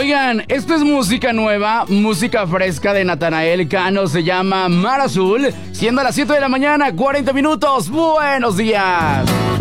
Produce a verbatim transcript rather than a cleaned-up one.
Oigan, esto es música nueva, música fresca de Natanael Cano, se llama Mar Azul, siendo a las siete de la mañana, cuarenta minutos. Buenos días.